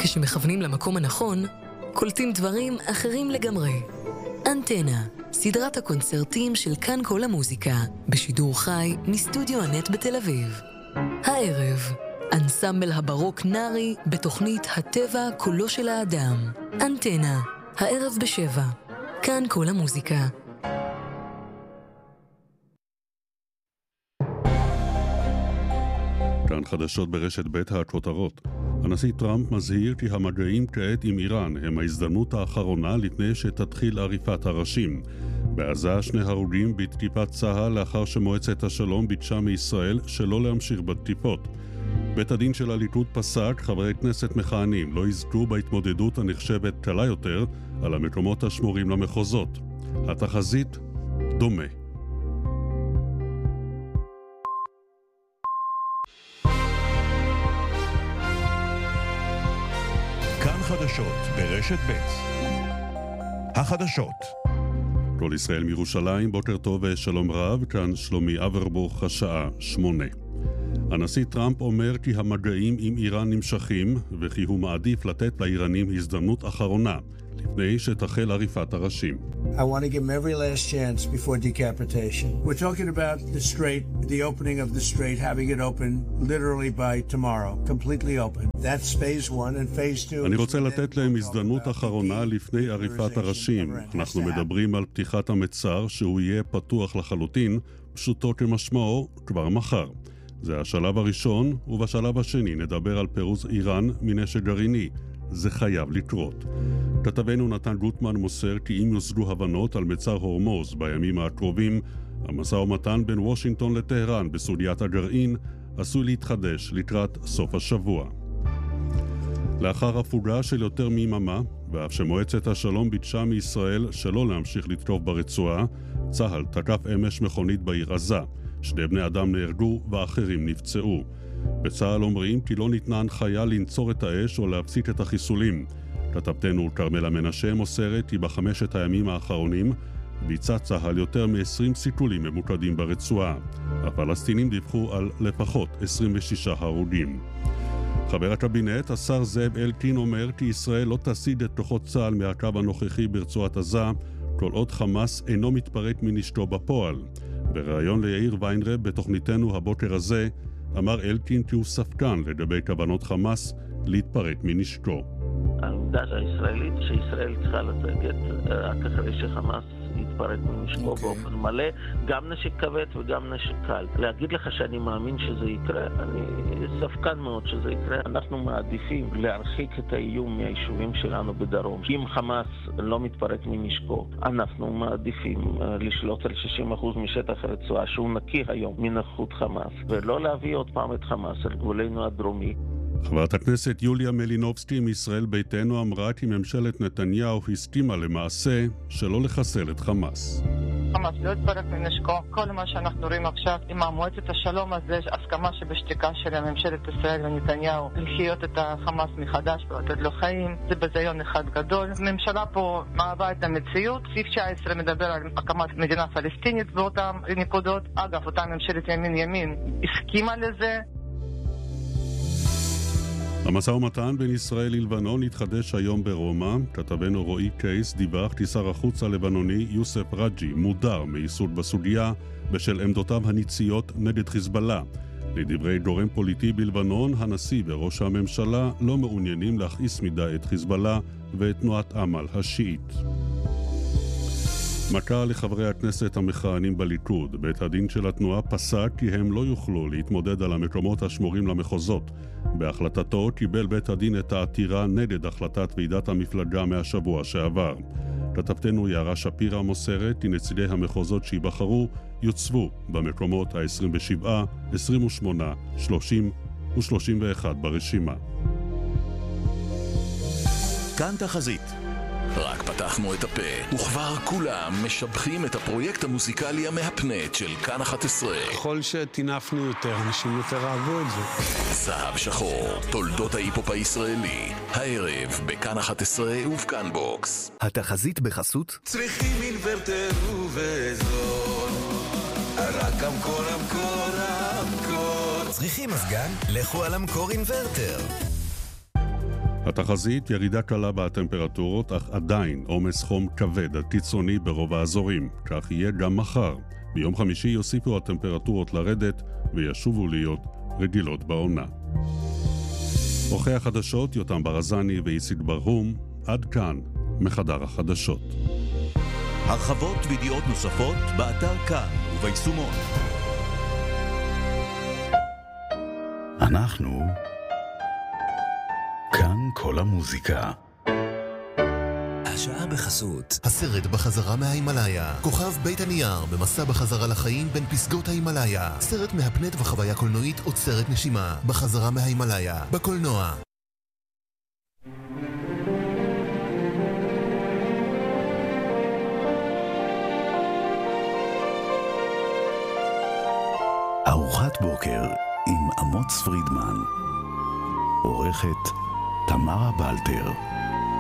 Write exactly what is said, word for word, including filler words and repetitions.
כשמכוונים למקום הנכון, קולטים דברים אחרים לגמרי. אנטנה, סדרת הקונצרטים של כאן כל המוזיקה, בשידור חי מסטודיו הנט בתל אביב. הערב, אנסמבל הברוק נארי בתוכנית הטבע קולו של האדם. אנטנה, הערב בשבע. כאן כל המוזיקה. כאן חדשות ברשת בית הכותרות. הנשיא טראמפ מזהיר כי המגעים כעת עם איראן הם ההזדמנות האחרונה לפני שתתחיל עריפת הראשים. בעזה שני הרוגים בתקיפת צה"ל לאחר שמועצת השלום ביקשה מישראל שלא להמשיך בתקיפות. בית הדין של הליכוד פסק חברי כנסת מכהנים לא יזכו בהתמודדות הנחשבת קלה יותר על המקומות השמורים למחוזות. התחזית דומה. כאן חדשות ברשת ב'. החדשות. כל ישראל מירושלים, בוקר טוב ושלום רב, כאן שלומי אברבוך, השעה שמונה. הנשיא טראמפ אומר כי המגעים עם איראן נמשכים, וכי הוא מעדיף לתת לאיראנים הזדמנות אחרונה, לפני שתחל עריפת הראשים. I want to give them every last chance before decapitation. We're talking about the strait, the opening of the strait, having it open literally by tomorrow, completely open. That's phase one and phase two. אני רוצה לתת להם הזדמנות אחרונה לפני עריפת הראשים. אנחנו מדברים על פתיחת המצר שהוא יהיה פתוח לחלוטין, פשוטו כמשמעו כבר מחר. זה השלב הראשון, ובשלב השני נדבר על פירוז איראן מנשק גרעיני. זה חייב לקרות. כתבנו נתן גוטמן מוסר כי אם יושגו הבנות על מצר הורמוז בימים הקרובים, המשא ומתן בין וושינגטון לטהרן בסוגיית הגרעין עשוי להתחדש לקראת סוף השבוע. לאחר הפוגה של יותר מיממה, ואף שמועצת השלום ביקשה מישראל שלא להמשיך לתקוף ברצועה, צה"ל תקף אמש מכונית בעיר עזה. שני בני אדם נהרגו ואחרים נפצעו. בצה"ל אומרים כי לא ניתנה הנחיה לנצור את האש או להפסיק את החיסולים. כתבתנו כרמלה מנשה מוסרת כי בחמשת הימים האחרונים ביצע צה"ל יותר מ-עשרים סיכולים ממוקדים ברצועה. הפלסטינים דיווחו על לפחות עשרים ושישה הרוגים. חבר הקבינט, השר זאב אלקין, אומר כי ישראל לא תסיג את כוחות צה"ל מהקו הנוכחי ברצועת עזה, כל עוד חמאס אינו מתפרק מנשקו בפועל. בריאיון ליאיר ויינרב בתוכניתנו הבוקר הזה, אמר אלקין כי הוא ספקן לגבי כוונות חמאס להתפרק מנשקו. העמדה הישראלית שישראל צריכה לצגת רק אחרי שחמאס יתפרק מנשקו באופן מלא, גם נשק כבד וגם נשק קל. להגיד לך שאני מאמין שזה יקרה, אני ספקן מאוד שזה יקרה. אנחנו מעדיפים להרחיק את האיום מהיישובים שלנו בדרום. אם חמאס לא מתפרק מנשקו, אנחנו מעדיפים לשלוט על שישים אחוז משטח הרצועה שהוא נקי היום מנוכחות חמאס, ולא להביא עוד פעם את חמאס על גבולנו הדרומי. חברת הכנסת יוליה מלינובסקי מישראל ביתנו אמרה כי ממשלת נתניהו הסכימה למעשה שלא לחסל את חמאס. חמאס לא התפרק מנשקו. כל מה שאנחנו רואים עכשיו עם מועצת השלום הזה, הסכמה שבשתיקה של ממשלת ישראל ונתניהו לחיות את החמאס מחדש ולתת לו חיים, זה בזיון אחד גדול. הממשלה פה מעבה את המציאות. סעיף תשע עשרה מדבר על הקמת מדינה פלסטינית באותן נקודות. אגב, אותה ממשלת ימין ימין הסכימה לזה. המשא ומתן בין ישראל ללבנון התחדש היום ברומא. כתבנו רועי קייס דיווח כי שר החוץ הלבנוני יוסף רג'י מודר מעיסוק בסוגיה בשל עמדותיו הניציות נגד חיזבאללה. לדברי גורם פוליטי בלבנון, הנשיא וראש הממשלה לא מעוניינים להכעיס מדי את חיזבאללה ואת תנועת אמל השיעית. מכה לחברי הכנסת המכהנים בליכוד. בית הדין של התנועה פסק כי הם לא יוכלו להתמודד על המקומות השמורים למחוזות. בהחלטתו קיבל בית הדין את העתירה נגד החלטת ועידת המפלגה מהשבוע שעבר. כתבתנו יערה שפירא מוסרת כי נציגי המחוזות שיבחרו יוצבו במקומות ה-עשרים ושבע, עשרים ושמונה, שלושים ו-שלושים ואחת ברשימה. כאן תחזית. רק פתחנו את הפה, וכבר כולם משבחים את הפרויקט המוזיקלי המהפנט של כאן אחת עשרה. ככל שתינפנו יותר, אנשים יותר אהבו את זה. זהב שחור, תולדות ההיפופ הישראלי, הערב בכאן אחת עשרה ובכאן בוקס. התחזית בחסות צריכים אינוורטר ובזול, רק המקור המקור המקור. צריכים מזגן? לכו על המקור אינוורטר. התחזית ירידה קלה בטמפרטורות, אך עדיין עומס חום כבד הקיצוני ברוב האזורים, כך יהיה גם מחר. ביום חמישי יוסיפו הטמפרטורות לרדת וישובו להיות רגילות בעונה. עורכי החדשות יותם ברזני ואיציק ברהום, עד כאן מחדר החדשות. הרחבות וידיעות נוספות באתר כאן וביישומון. אנחנו כאן כל המוזיקה. השעה בחסות הסרט בחזרה מההימלאיה, כוכב בית הנייר במסע בחזרה לחיים בין פסגות ההימלאיה, סרט מהפנט וחוויה קולנועית עוצרת נשימה, בחזרה מההימלאיה, בקולנוע. ארוחת בוקר עם אמוץ פרידמן, עורכת תמרה בלטר.